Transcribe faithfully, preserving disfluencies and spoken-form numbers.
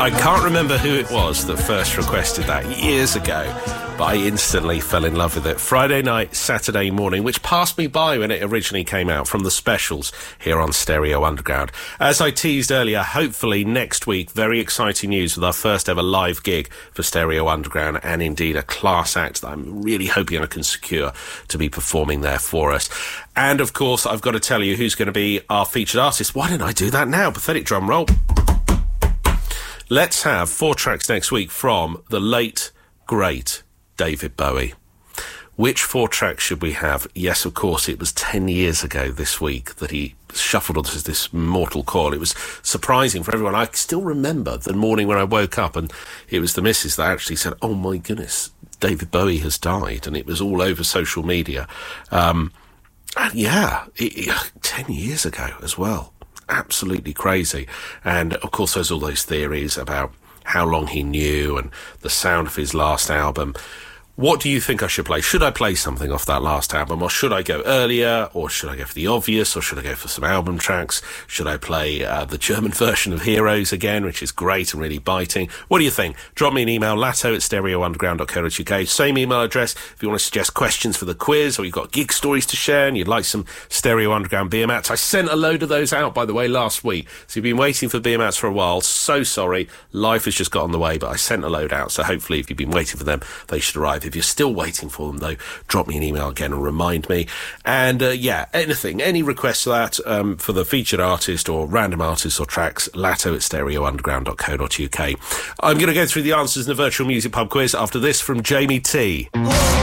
I can't remember who it was that first requested that years ago, but I instantly fell in love with it. Friday night, Saturday morning, which passed me by when it originally came out from the specials here on Stereo Underground. As I teased earlier, hopefully next week, very exciting news with our first ever live gig for Stereo Underground, and indeed a class act that I'm really hoping I can secure to be performing there for us. And of course, I've got to tell you who's going to be our featured artist. Why don't I do that now? Pathetic drum roll. Let's have four tracks next week from the late, great David Bowie. Which four tracks should we have? Yes, of course, it was ten years ago this week that he shuffled onto this mortal coil. It was surprising for everyone. I still remember the morning when I woke up and it was the missus that actually said, oh my goodness, David Bowie has died, and it was all over social media. Um, and yeah, it, it, ten years ago as well. Absolutely crazy. And of course there's all those theories about how long he knew and the sound of his last album. What do you think I should play? Should I play something off that last album, or should I go earlier, or should I go for the obvious, or should I go for some album tracks? Should I play uh, the German version of Heroes again, which is great and really biting? What do you think? Drop me an email, latto at stereo underground dot co dot uk. Same email address if you want to suggest questions for the quiz, or you've got gig stories to share and you'd like some Stereo Underground beer mats. I sent a load of those out, by the way, last week. So you've been waiting for beer mats for a while. So sorry. Life has just got in the way, but I sent a load out. So hopefully if you've been waiting for them, they should arrive. If you're still waiting for them, though, drop me an email again and remind me. And uh, yeah, anything, any requests for that, um, for the featured artist or random artists or tracks, latto at stereo underground dot co dot uk. I'm going to go through the answers in the virtual music pub quiz after this from Jamie T.